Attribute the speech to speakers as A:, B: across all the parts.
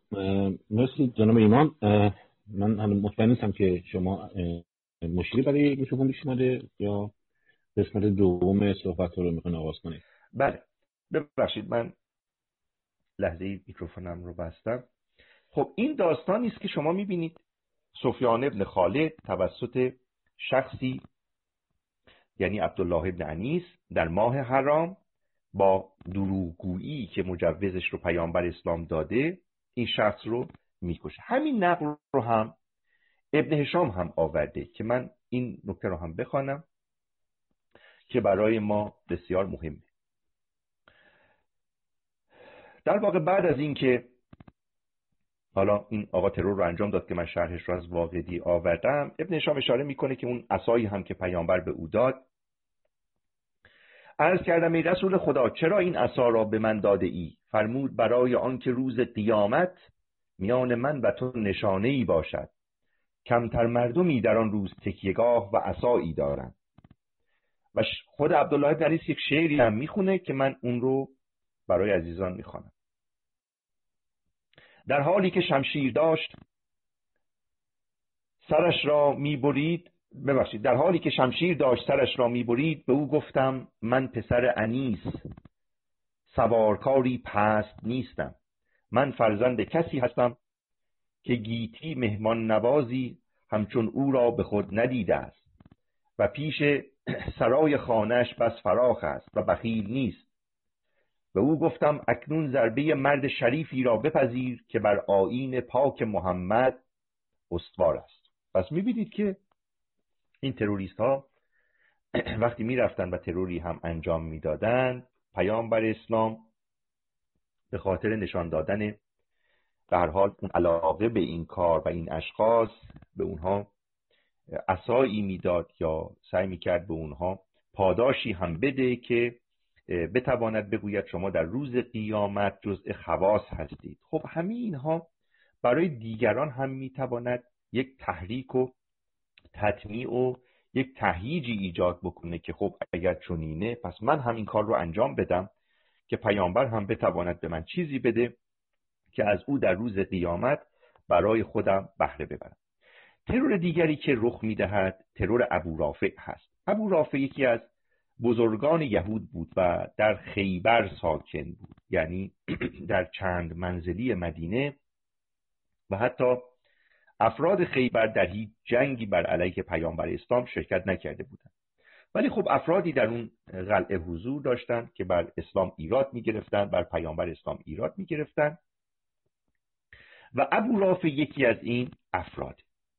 A: مرسی جناب ایمان. من هم مطمئن نیستم که شما مشکلی برای میکروفون پیش اومده یا قسمت دوم صحبت رو میخواین آغاز کنید.
B: بله ببخشید من لحظه میکروفونم رو بستم. خب این داستانی است که شما میبینید سفیان ابن خالد توسط شخصی یعنی عبدالله ابن انیس در ماه حرام با دروغگویی که مجوزش رو پیامبر اسلام داده این شخص رو میکشه. همین نقل رو هم ابن هشام هم آورده که من این نکته رو هم بخوانم که برای ما بسیار مهمه. در واقع بعد از این که حالا این آقا ترور رو انجام داد که من شرحش رو از واقدی آوردم، ابن هشام اشاره میکنه که اون عصایی هم که پیامبر به او داد، عرض کردم ای رسول خدا چرا این عصا را به من داده ای؟ فرمود برای آنکه روز قیامت میان من و تو نشانه‌ای باشد. کمتر مردمی در آن روز تکیهگاه و عصایی دارند. و خود عبدالله بن انیس یک شعری هم میخونه که من اون رو برای عزیزان میخوانم. در حالی که شمشیر داشت سرش را میبرید، در حالی که شمشیر داشت سرش را میبرید، به او گفتم من پسر انیس سوارکاری پست نیستم. من فرزند کسی هستم که گیتی مهمان نوازی همچون او را به خود ندیده است و پیش سرای خانه‌اش بس فراخ است و بخیل نیست. به او گفتم اکنون ضربه مرد شریفی را بپذیر که بر آیین پاک محمد استوار است. پس می‌بینید که این تروریست ها وقتی می‌رفتن و تروری هم انجام می‌دادند، پیامبر اسلام به خاطر نشان دادن به هر حال اون علاقه به این کار و این اشخاص به اونها عصایی میداد یا سعی میکرد به اونها پاداشی هم بده که بتواند بگوید شما در روز قیامت جزء خواص هستید. خب همه اینها برای دیگران هم میتواند یک تحریک و تطمیع و یک تهییجی ایجاد بکنه که خب اگر چنینه پس من هم این کار رو انجام بدم که پیامبر هم بتواند به من چیزی بده که از او در روز قیامت برای خودم بهره ببرم. ترور دیگری که رخ میدهد ترور ابو رافع هست. ابو رافع یکی از بزرگان یهود بود و در خیبر ساکن بود، یعنی در چند منزلی مدینه، و حتی افراد خیبر در هیچ جنگی بر علیه پیامبر اسلام شرکت نکرده بودند. ولی خب افرادی در اون قلعه حضور داشتند که بر اسلام ایراد میگرفتند، بر پیامبر اسلام ایراد میگرفتند و ابو رافع یکی از این افراد.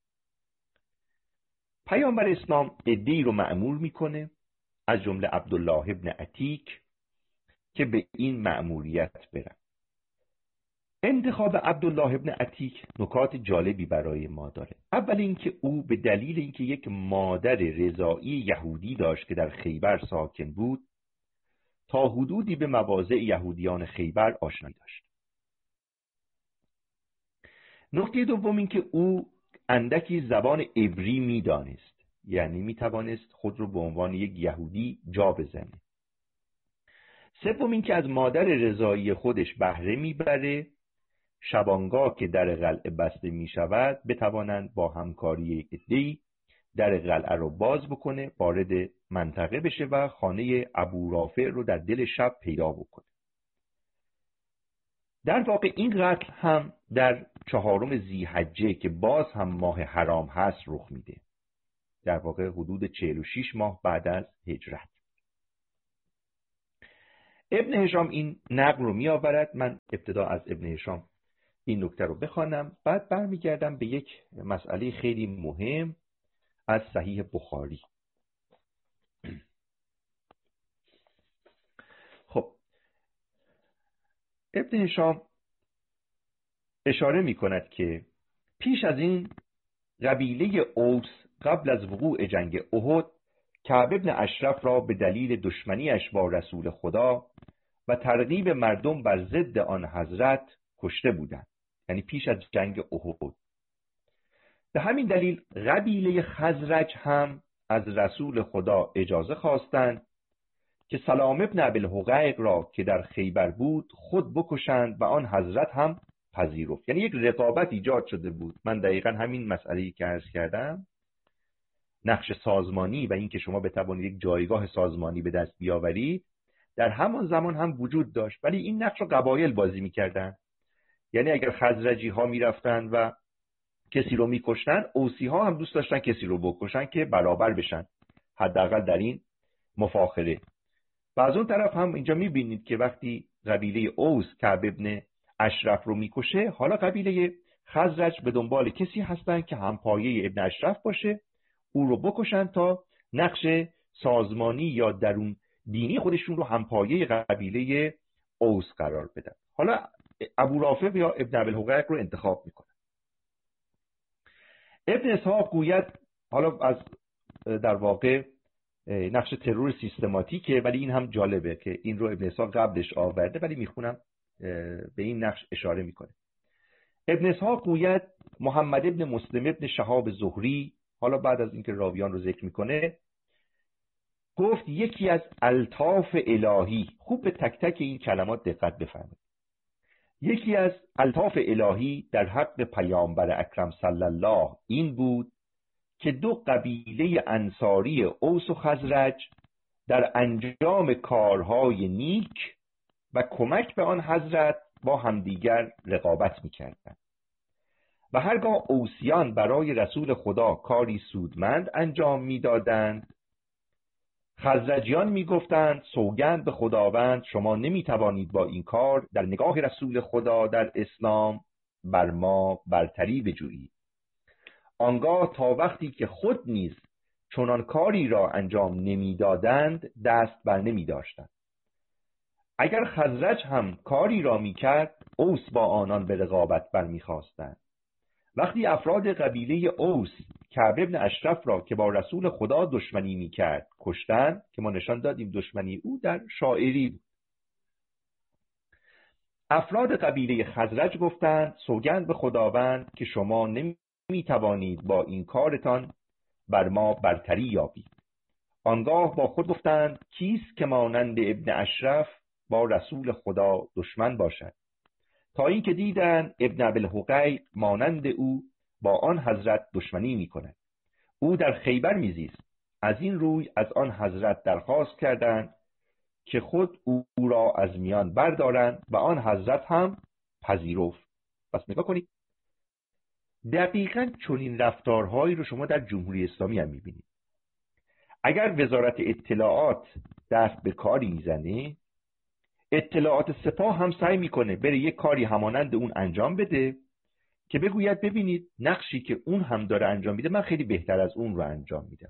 B: پیامبر اسلام عده‌ای رو مأمور میکنه از جمله عبدالله ابن عتیک که به این مأموریت برن. انتخاب عبدالله ابن عتیک نکات جالبی برای ما داره. اول اینکه او به دلیل اینکه یک مادر رضاعی یهودی داشت که در خیبر ساکن بود، تا حدودی به مواضع یهودیان خیبر آشنایی داشت. نکته دوم اینکه او اندکی زبان عبری میدانست، یعنی میتوانست خود رو به عنوان یک یهودی جا بزنه. سوم اینکه از مادر رضاعی خودش بهره میبره شبانگاه که در قلعه بسته میشود بتوانند با همکاری عده‌ای در قلعه رو باز بکنه، وارد منطقه بشه و خانه ابو رافع رو در دل شب پیدا بکنه. در واقع این قتل هم در 4 ذی‌حجه که باز هم ماه حرام هست رخ میده، در واقع حدود 46 ماه بعد از هجرت. ابن هشام این نقل رو می آورد. من ابتدا از ابن هشام این نکته رو بخوانم، بعد برمیگردم به یک مسئله خیلی مهم از صحیح بخاری. خب ابن هشام اشاره می کند که پیش از این قبیله اوس قبل از وقوع جنگ احد کعب ابن اشرف را به دلیل دشمنیش با رسول خدا و ترغیب مردم بر ضد آن حضرت کشته بودند، یعنی پیش از جنگ احد. به همین دلیل قبیله خزرج هم از رسول خدا اجازه خواستند که سلام ابن ابی الحقیق را که در خیبر بود خود بکشند و آن حضرت هم پذیرفت. یعنی یک رقابت ایجاد شده بود. من دقیقا همین مسئله‌ای که عرض کردم، نقش سازمانی و اینکه شما بتوانید یک جایگاه سازمانی به دست بیاورید، در همان زمان هم وجود داشت، ولی این نقش رو قبایل بازی می‌کردن. یعنی اگر خزرجی ها می‌رفتن و کسی رو می‌کشتن، اوسی ها هم دوست داشتن کسی رو بکشن که برابر بشن، حداقل در این مفاخره. و از اون طرف هم اینجا می‌بینید که وقتی قبیله اوس کعب ابن اشرف رو می‌کشه، حالا قبیله خزرج به دنبال کسی هستن که همپایه ابن اشرف باشه، او رو بکشن تا نقش سازمانی یا درون دینی خودشون رو همپایه قبیله اوس قرار بدن. حالا ابو رافع یا ابن ابوالحقیق رو انتخاب میکنن. ابن اسحاق گوید، حالا از در واقع نقش ترور سیستماتیکه، ولی این هم جالبه که این رو ابن اسحاق قبلش آورده، ولی میخونم به این نقش اشاره میکنه. ابن اسحاق گوید محمد ابن مسلم ابن شهاب زهری، حالا بعد از اینکه راویان رو ذکر میکنه، گفت یکی از الطاف الهی، خوب به تک تک این کلمات دقت بفرمایید، یکی از الطاف الهی در حق پیامبر اکرم صلی الله این بود که دو قبیله انصاری اوس و خزرج در انجام کارهای نیک و کمک به آن حضرت با همدیگر رقابت می‌کردند و هرگاه اوسیان برای رسول خدا کاری سودمند انجام می‌دادند، خزرجیان میگفتند سوگند به خداوند شما نمیتوانید با این کار در نگاه رسول خدا در اسلام بر ما برتری بجویید. آنگاه تا وقتی که خود نیز چنان کاری را انجام نمیدادند دست بر نمیداشتند. اگر خزرج هم کاری را میکرد، اوس با آنان به رقابت برمیخواستند. وقتی افراد قبیله اوس کعب ابن اشرف را که با رسول خدا دشمنی میکرد کشتند، که ما نشان دادیم دشمنی او در شاعری بود، افراد قبیله خزرج گفتند سوگند به خداوند که شما نمیتوانید با این کارتان بر ما برتری یابید. آنگاه با خود گفتند کیست که مانند ابن اشرف با رسول خدا دشمن باشد، تا اینکه دیدند ابن ابوالحقیق مانند او با آن حضرت دشمنی میکند. او در خیبر میزیست. از این روی از آن حضرت درخواست کردند که خود او را از میان بردارند و آن حضرت هم پذیرفت. پس نگاه کنید، دقیقاً چنین رفتارهایی رو شما در جمهوری اسلامی هم میبینید. اگر وزارت اطلاعات دست به کاری میزنه، اطلاعات سپاه هم سعی میکنه بره یک کاری همانند اون انجام بده که بگوید ببینید نقشی که اون هم داره انجام میده من خیلی بهتر از اون رو انجام میدم.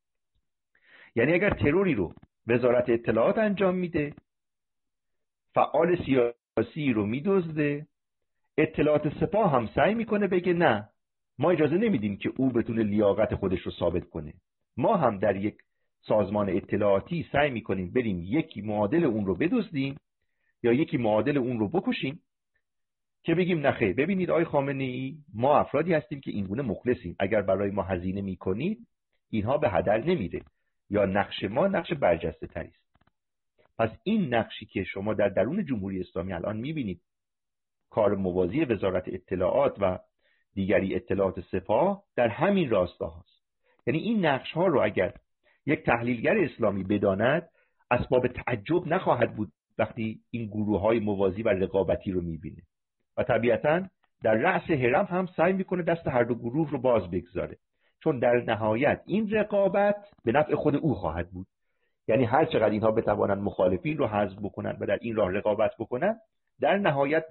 B: یعنی اگر تروری رو وزارت اطلاعات انجام میده، فعال سیاسی رو میدزده، اطلاعات سپاه هم سعی میکنه بگه نه، ما اجازه نمیدیم که او بتونه لیاقت خودش رو ثابت کنه. ما هم در یک سازمان اطلاعاتی سعی میکنیم بریم یکی معادل اون رو بدزدیم یا یکی معادل اون رو بکشیم که بگیم نخیر، ببینید آقای خامنه‌ای، ما افرادی هستیم که اینگونه مخلصیم، اگر برای ما هزینه میکنید اینها به هدر نمیره، یا نقش ما نقش برجسته تری است. پس این نقشی که شما در درون جمهوری اسلامی الان میبینید، کار موازی وزارت اطلاعات و دیگری اطلاعات سپاه، در همین راستا هست. یعنی این نقش ها رو اگر یک تحلیلگر اسلامی بداند، اسباب تعجب نخواهد بود وقتی این گروه های موازی و رقابتی رو میبینه و طبیعتاً در رأس هرم هم سعی میکنه دست هر دو گروه رو باز بگذاره، چون در نهایت این رقابت به نفع خود او خواهد بود. یعنی هر چقدر اینها بتوانند مخالفین رو حذف بکنن و در این راه رقابت بکنن، در نهایت